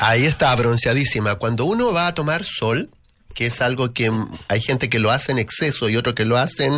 Ahí está, bronceadísima. Cuando uno va a tomar sol, que es algo que hay gente que lo hace en exceso y otros que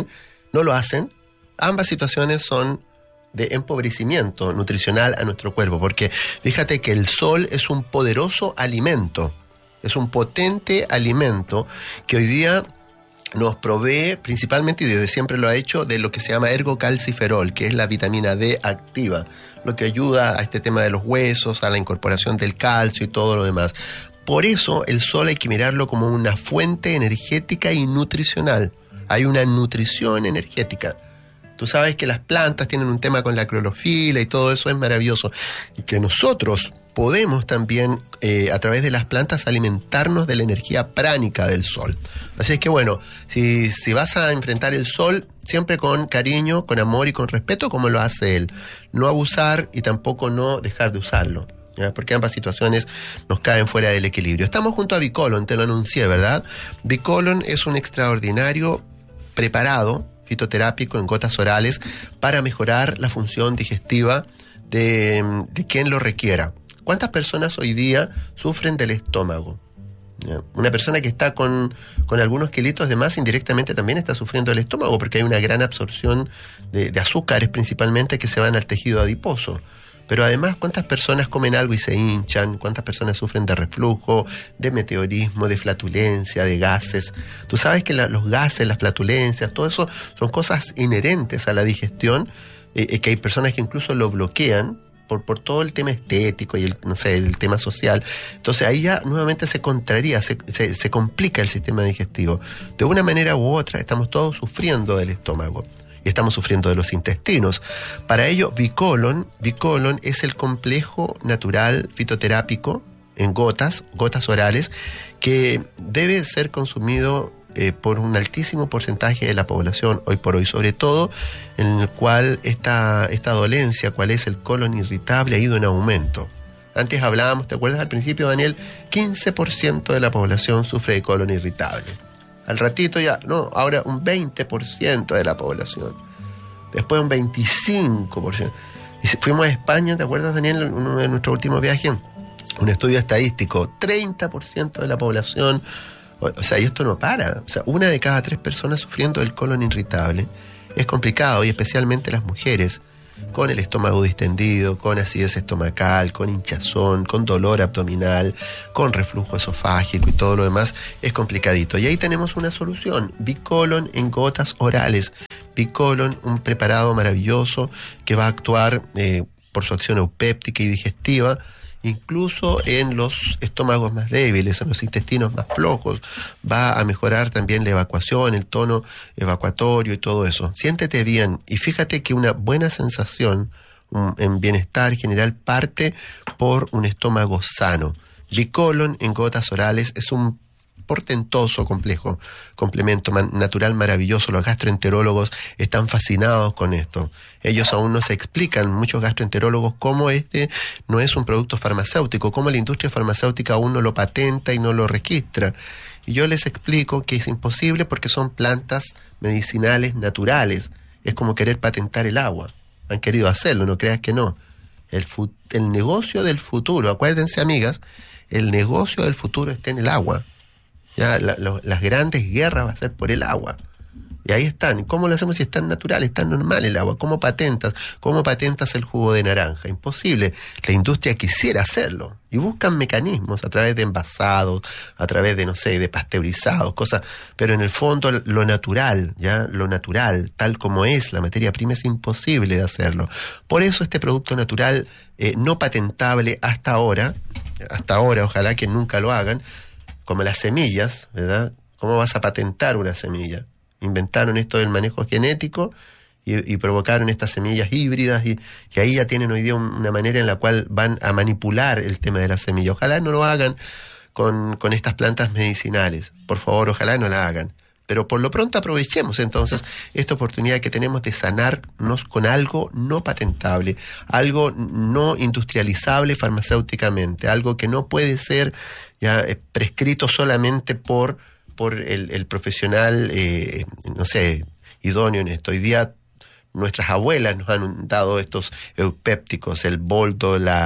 no lo hacen, ambas situaciones son de empobrecimiento nutricional a nuestro cuerpo, porque fíjate que el sol es un poderoso alimento, es un potente alimento que hoy día nos provee principalmente, y desde siempre lo ha hecho, de lo que se llama ergocalciferol, que es la vitamina D activa, lo que ayuda a este tema de los huesos, a la incorporación del calcio y todo lo demás. Por eso el sol hay que mirarlo como una fuente energética y nutricional. Hay una nutrición energética. Tú sabes que las plantas tienen un tema con la clorofila y todo eso es maravilloso. Y que nosotros podemos también, a través de las plantas, alimentarnos de la energía pránica del sol. Así es que bueno, si vas a enfrentar el sol, siempre con cariño, con amor y con respeto, como lo hace él. No abusar y tampoco no dejar de usarlo, ¿ya? Porque ambas situaciones nos caen fuera del equilibrio. Estamos junto a Bicolon, te lo anuncié, ¿verdad? Bicolon es un extraordinario preparado fitoterápico en gotas orales para mejorar la función digestiva de quien lo requiera. ¿Cuántas personas hoy día sufren del estómago? ¿Ya? Una persona que está con algunos kilitos de más indirectamente también está sufriendo del estómago, porque hay una gran absorción de azúcares principalmente que se van al tejido adiposo. Pero además, ¿cuántas personas comen algo y se hinchan? ¿Cuántas personas sufren de reflujo, de meteorismo, de flatulencia, de gases? Tú sabes que los gases, las flatulencias, todo eso son cosas inherentes a la digestión, que hay personas que incluso lo bloquean por todo el tema estético y el tema social. Entonces ahí ya nuevamente se contraría, se complica el sistema digestivo. De una manera u otra estamos todos sufriendo del estómago. Y estamos sufriendo de los intestinos. Para ello, Bicolon es el complejo natural fitoterápico en gotas orales, que debe ser consumido por un altísimo porcentaje de la población hoy por hoy, sobre todo en el cual esta dolencia, cuál es el colon irritable, ha ido en aumento. Antes hablábamos, ¿te acuerdas al principio, Daniel? 15% de la población sufre de colon irritable. Al ratito ya, no, ahora un 20% de la población. Después un 25%. Y fuimos a España, ¿te acuerdas, Daniel? En uno de nuestros últimos viajes, un estudio estadístico, 30% de la población. O sea, y esto no para. O sea, 1 de cada 3 personas sufriendo del colon irritable. Es complicado, y especialmente las mujeres, con el estómago distendido, con acidez estomacal, con hinchazón, con dolor abdominal, con reflujo esofágico y todo lo demás, es complicadito. Y ahí tenemos una solución: Bicolon en gotas orales. Bicolon, un preparado maravilloso que va a actuar por su acción eupéptica y digestiva, incluso en los estómagos más débiles, en los intestinos más flojos. Va a mejorar también la evacuación, el tono evacuatorio y todo eso. Siéntete bien y fíjate que una buena sensación en bienestar general parte por un estómago sano. Bicolon en gotas orales es un portentoso complemento natural maravilloso. Los gastroenterólogos están fascinados con esto. Ellos aún no se explican, muchos gastroenterólogos, cómo este no es un producto farmacéutico, cómo la industria farmacéutica aún no lo patenta y no lo registra. Y yo les explico que es imposible porque son plantas medicinales naturales. Es como querer patentar el agua. Han querido hacerlo, no creas que no. El negocio del futuro, acuérdense, amigas, el negocio del futuro está en el agua. Ya, las grandes guerras va a ser por el agua. Y ahí están. ¿Cómo lo hacemos si es tan natural, es tan normal el agua? ¿Cómo patentas el jugo de naranja? Imposible. La industria quisiera hacerlo. Y buscan mecanismos a través de envasados, a través de, de pasteurizados, cosas. Pero en el fondo lo natural, tal como es la materia prima, es imposible de hacerlo. Por eso este producto natural no patentable hasta ahora, ojalá que nunca lo hagan, como las semillas, ¿verdad? ¿Cómo vas a patentar una semilla? Inventaron esto del manejo genético y provocaron estas semillas híbridas y ahí ya tienen hoy día una manera en la cual van a manipular el tema de la semilla. Ojalá no lo hagan con estas plantas medicinales. Por favor, ojalá no la hagan. Pero por lo pronto aprovechemos entonces esta oportunidad que tenemos de sanarnos con algo no patentable, algo no industrializable farmacéuticamente, algo que no puede ser ya prescrito solamente por el profesional, idóneo en esto. Hoy día nuestras abuelas nos han dado estos eupépticos, el boldo, el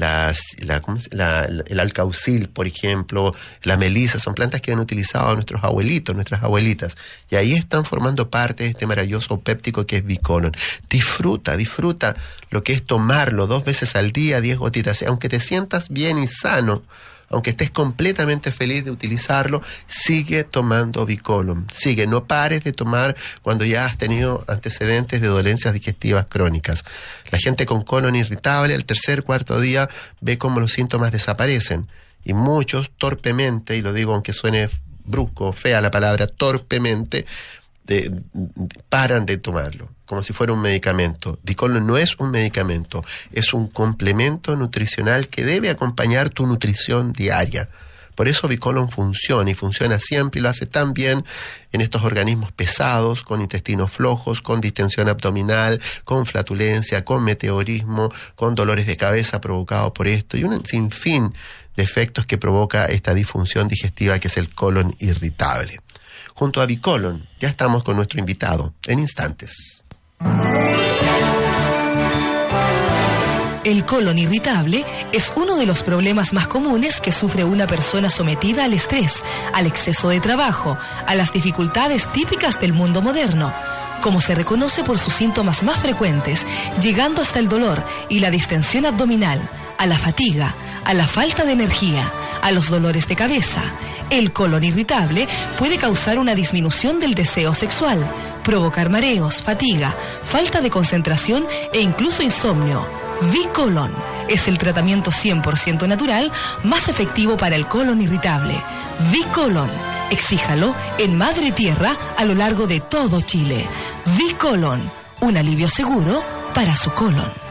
alcaucil, por ejemplo, la melisa, son plantas que han utilizado nuestros abuelitos, nuestras abuelitas, y ahí están formando parte de este maravilloso eupéptico que es Bicolon. Disfruta lo que es tomarlo 2 veces al día, 10 gotitas, aunque te sientas bien y sano, aunque estés completamente feliz de utilizarlo, sigue tomando Bicolon. Sigue, no pares de tomar cuando ya has tenido antecedentes de dolencias digestivas crónicas. La gente con colon irritable, el 3.er, 4.º día, ve cómo los síntomas desaparecen. Y muchos, torpemente, y lo digo aunque suene brusco, fea la palabra, torpemente, paran de tomarlo, como si fuera un medicamento. Bicolon no es un medicamento, es un complemento nutricional que debe acompañar tu nutrición diaria. Por eso Bicolon funciona, y funciona siempre, y lo hace tan bien en estos organismos pesados, con intestinos flojos, con distensión abdominal, con flatulencia, con meteorismo, con dolores de cabeza provocados por esto, y un sinfín de efectos que provoca esta disfunción digestiva que es el colon irritable. Junto a Bicolon, ya estamos con nuestro invitado en instantes. El colon irritable es uno de los problemas más comunes que sufre una persona sometida al estrés, al exceso de trabajo, a las dificultades típicas del mundo moderno, como se reconoce por sus síntomas más frecuentes, llegando hasta el dolor y la distensión abdominal, a la fatiga, a la falta de energía, a los dolores de cabeza. El colon irritable puede causar una disminución del deseo sexual, provocar mareos, fatiga, falta de concentración e incluso insomnio. Bicolon es el tratamiento 100% natural más efectivo para el colon irritable. Bicolon, exíjalo en Madre Tierra a lo largo de todo Chile. Bicolon, un alivio seguro para su colon.